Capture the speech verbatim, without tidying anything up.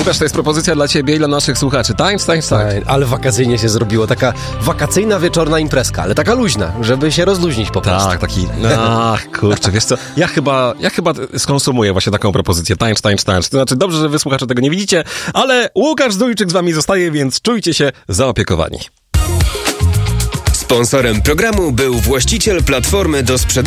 Łukasz, to jest propozycja dla ciebie i dla naszych słuchaczy. Tańcz, tańcz, tańcz. Ale wakacyjnie się zrobiło. Taka wakacyjna wieczorna imprezka, ale taka luźna, żeby się rozluźnić po prostu. Tak, taki, ach, kurczę, wiesz co, ja chyba, ja chyba skonsumuję właśnie taką propozycję. Tańcz, tańcz, tańcz. To znaczy, dobrze, że wy słuchacze tego nie widzicie, ale Łukasz Zdójczyk z wami zostaje, więc czujcie się zaopiekowani. Sponsorem programu był właściciel platformy do sprzedaży